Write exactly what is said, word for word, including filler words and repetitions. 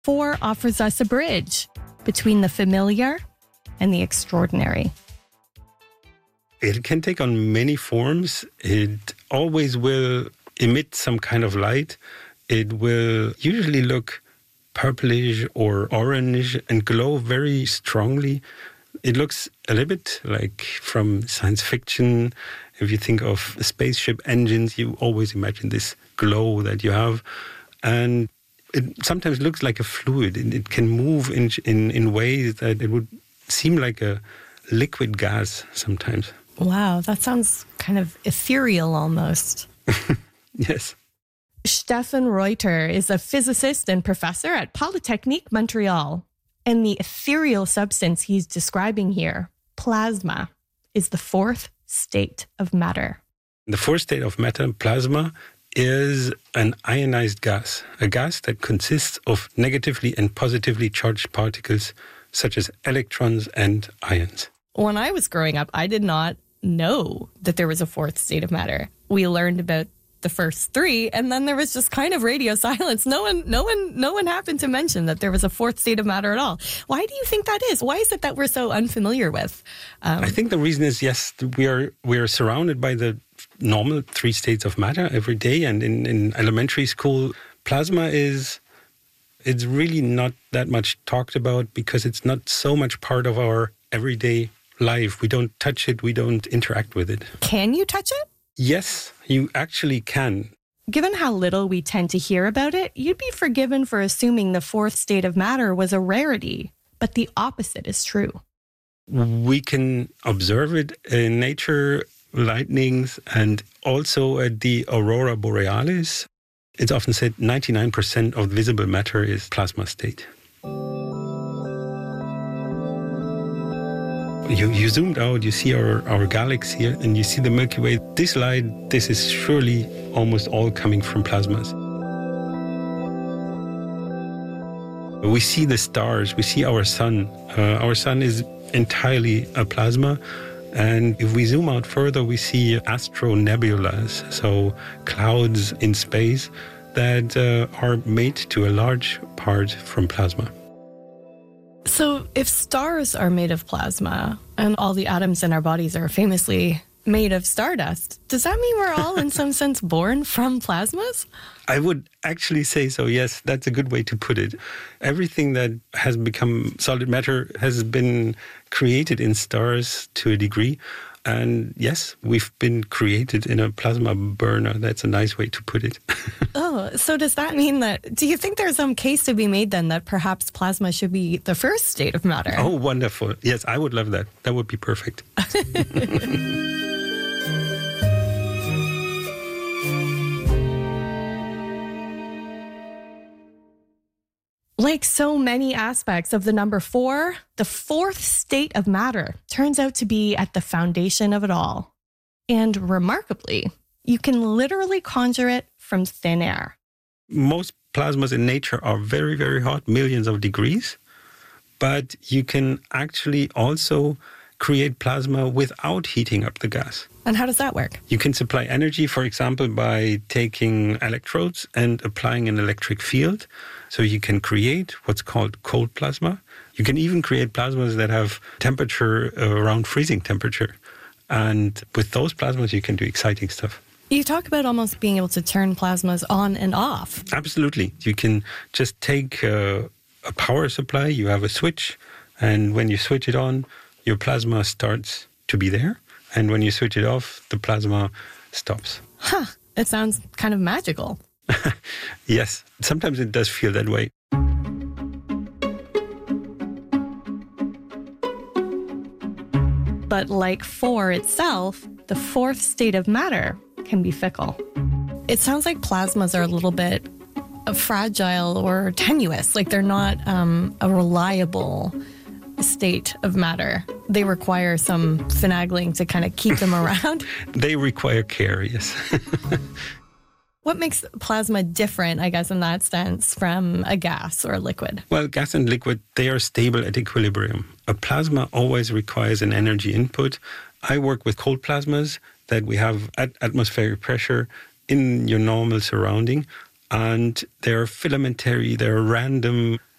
Four offers us a bridge between the familiar and the extraordinary. It can take on many forms. It always will emit some kind of light. It will usually look purplish or orange and glow very strongly. It looks a little bit like from science fiction. If you think of spaceship engines, you always imagine this glow that you have. And it sometimes looks like a fluid. It, it can move in, in in ways that it would seem like a liquid gas sometimes. Wow, that sounds kind of ethereal almost. Yes. Stefan Reuter is a physicist and professor at Polytechnique Montreal. And the ethereal substance he's describing here, plasma, is the fourth state of matter. The fourth state of matter, plasma, is an ionized gas, a gas that consists of negatively and positively charged particles such as electrons and ions. When I was growing up, I did not know that there was a fourth state of matter. We learned about the first three, and then there was just kind of radio silence. No one, no one, no one happened to mention that there was a fourth state of matter at all. Why do you think that is? Why is it that we're so unfamiliar with? Um, I think the reason is, yes, we are we are surrounded by the normal three states of matter every day, and in, in elementary school, plasma is it's really not that much talked about because it's not so much part of our everyday life. We don't touch it. We don't interact with it. Can you touch it? Yes, you actually can. Given how little we tend to hear about it, you'd be forgiven for assuming the fourth state of matter was a rarity. But the opposite is true. We can observe it in nature, lightnings, and also at the aurora borealis. It's often said ninety-nine percent of visible matter is plasma state. You, you zoomed out, you see our, our galaxy here, and you see the Milky Way. This light, this is surely almost all coming from plasmas. We see the stars, we see our sun. Uh, our sun is entirely a plasma. And if we zoom out further, we see astronebulas, so clouds in space that uh, are made to a large part from plasma. So if stars are made of plasma and all the atoms in our bodies are famously made of stardust, does that mean we're all in some sense born from plasmas? I would actually say so, yes. That's a good way to put it. Everything that has become solid matter has been created in stars to a degree. And yes, we've been created in a plasma burner. That's a nice way to put it. Oh, so does that mean that, do you think there's some case to be made then that perhaps plasma should be the first state of matter? Oh, wonderful. Yes, I would love that. That would be perfect. Like so many aspects of the number four, the fourth state of matter turns out to be at the foundation of it all. And remarkably, you can literally conjure it from thin air. Most plasmas in nature are very, very hot, millions of degrees. But you can actually also create plasma without heating up the gas. And how does that work? You can supply energy, for example, by taking electrodes and applying an electric field. So you can create what's called cold plasma. You can even create plasmas that have temperature uh, around freezing temperature. And with those plasmas, you can do exciting stuff. You talk about almost being able to turn plasmas on and off. Absolutely. You can just take uh, a power supply, you have a switch, and when you switch it on, your plasma starts to be there. And when you switch it off, the plasma stops. Huh. It sounds kind of magical. Yes, sometimes it does feel that way. But like four itself, the fourth state of matter can be fickle. It sounds like plasmas are a little bit fragile or tenuous, like they're not um, a reliable state of matter. They require some finagling to kind of keep them around. They require care, yes. What makes plasma different, I guess, in that sense, from a gas or a liquid? Well, gas and liquid, they are stable at equilibrium. A plasma always requires an energy input. I work with cold plasmas that we have at atmospheric pressure in your normal surrounding. and they're filamentary, they're random.